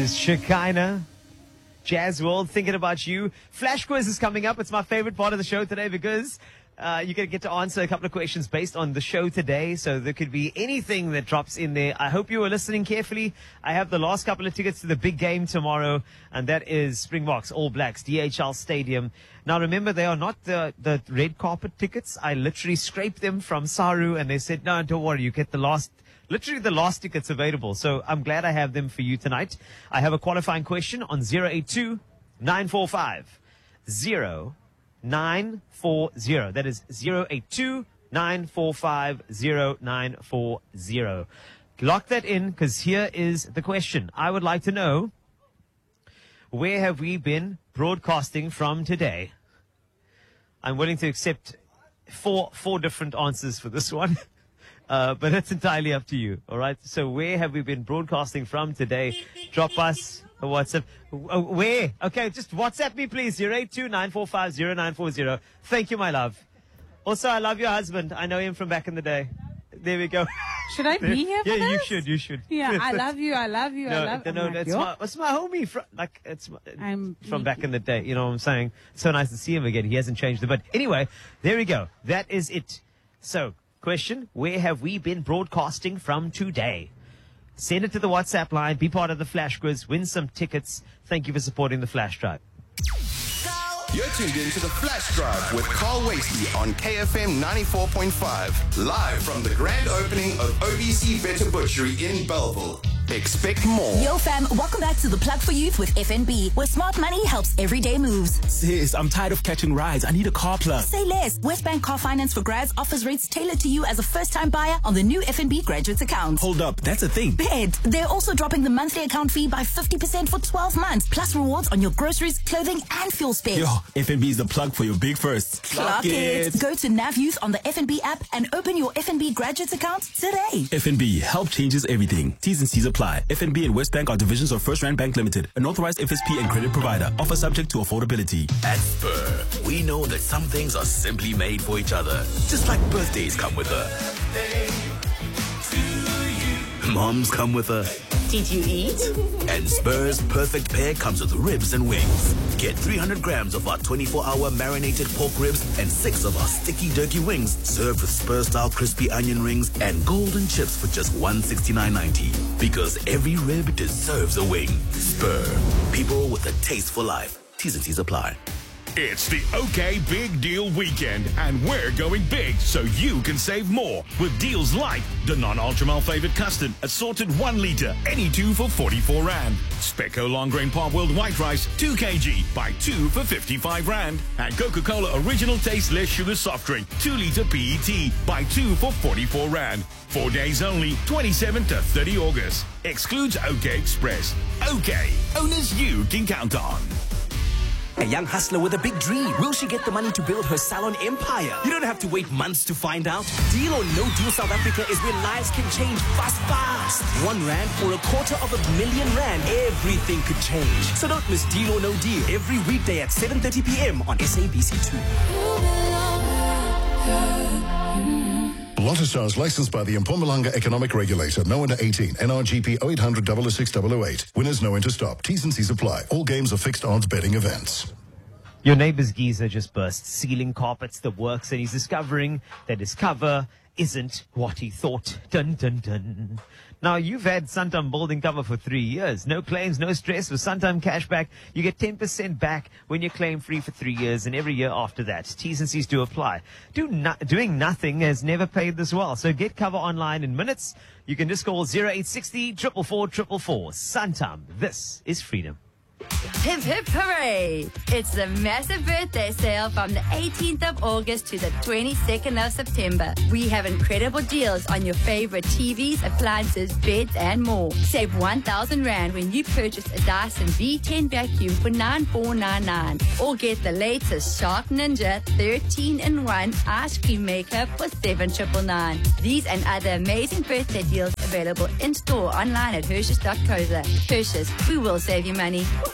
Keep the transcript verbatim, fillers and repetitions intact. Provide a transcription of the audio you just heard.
is Shekinah. Jazz World, thinking about you. Flash quiz is coming up. It's my favorite part of the show today because uh, you're going to get to answer a couple of questions based on the show today. So there could be anything that drops in there. I hope you were listening carefully. I have the last couple of tickets to the big game tomorrow, and that is Springboks, All Blacks, D H L Stadium. Now, remember, they are not the, the red carpet tickets. I literally scraped them from Saru, and they said, no, don't worry, you get the last Literally the last tickets available. So I'm glad I have them for you tonight. I have a qualifying question on zero eight two, nine four five, zero nine four zero. That is zero eight two, nine four five, zero nine four zero. Lock that in because here is the question. I would like to know, where have we been broadcasting from today? I'm willing to accept four, four different answers for this one. Uh, but it's entirely up to you, all right? So where have we been broadcasting from today? Drop us a WhatsApp. Uh, where? Okay, just WhatsApp me, please. zero eight two, nine four five, zero nine four zero. Thank you, my love. Also, I love your husband. I know him from back in the day. There we go. Should I be here for Yeah, this? you should, you should. Yeah, I love you, I love you, No, I love no, no, I'm it's, like, my, it's my homie. From, like, it's my, I'm from back in the day. You know what I'm saying? So nice to see him again. He hasn't changed it. But anyway, there we go. That is it. So, question, where have we been broadcasting from today? Send it to the WhatsApp line. Be part of the Flash Quiz. Win some tickets. Thank you for supporting the Flash Drive. You're tuned in to the Flash Drive with Carl Wasey on K F M ninety-four point five. Live from the grand opening of O B C Better Butchery in Belleville. Expect more. Yo fam, welcome back to the Plug for Youth with F N B, where smart money helps everyday moves. Sis, I'm tired of catching rides. I need a car plug. Say less. Westbank Car Finance for Grads offers rates tailored to you as a first-time buyer on the new F N B Graduates account. Hold up, that's a thing. Bed. They're also dropping the monthly account fee by fifty percent for twelve months, plus rewards on your groceries, clothing, and fuel spend. Yo, F N B is the plug for your big firsts. Plug it. Go to Nav Youth on the F N B app and open your F N B Graduates account today. F N B, help changes everything. T's and C's apply. F N B and Westbank are divisions of First Rand Bank Limited, an authorized F S P and credit provider. Offer subject to affordability. At Spur, we know that some things are simply made for each other. Just like birthdays come with a... Moms come with a... Did you eat? And Spur's perfect pair comes with ribs and wings. Get three hundred grams of our twenty-four hour marinated pork ribs and six of our sticky turkey wings served with Spur-style crispy onion rings and golden chips for just one sixty-nine ninety. Because every rib deserves a wing. Spur. People with a taste for life. T's and C's apply. It's the OK Big Deal Weekend, and we're going big so you can save more with deals like the non-ultra malfavored custard, assorted one litre, any two for forty-four rand. Specco long grain Parboiled white rice, two kilograms, buy two for fifty-five rand. And Coca-Cola original taste less sugar soft drink, two litre P E T, buy two for forty-four rand. Four days only, twenty-seventh to thirtieth August. Excludes OK Express. OK, owners you can count on. A young hustler with a big dream. Will she get the money to build her salon empire? You don't have to wait months to find out. Deal or No Deal South Africa is where lives can change fast, fast. One rand or a quarter of a million rand. Everything could change. So don't miss Deal or No Deal every weekday at seven thirty p m on S A B C two. Lotto Stars licensed by the Mpumalanga Economic Regulator. No under eighteen. N R G P oh eight hundred, oh oh six, oh oh eight. Winners know when to stop. T's and C's apply. All games are fixed odds betting events. Your neighbor's geezer just burst ceiling carpets the works, and he's discovering that his cover isn't what he thought. Dun, dun, dun. Now, you've had Santam building cover for three years. No claims, no stress. With Santam Cashback, you get ten percent back when you claim free for three years and every year after that. T's and C's do apply. Do no- doing nothing has never paid this well. So get cover online in minutes. You can just call zero eight six zero, four four four, four four four. Santam, this is freedom. Hip hip hooray! It's the massive birthday sale from the eighteenth of August to the twenty-second of September. We have incredible deals on your favorite T Vs, appliances, beds, and more. Save one thousand rand when you purchase a Dyson V ten vacuum for nine thousand four hundred ninety-nine. Or get the latest Shark Ninja thirteen in one ice cream maker for seven thousand nine hundred ninety-nine. These and other amazing birthday deals available in store online at Hershey's dot co dot za. Hershey's, we will save you money.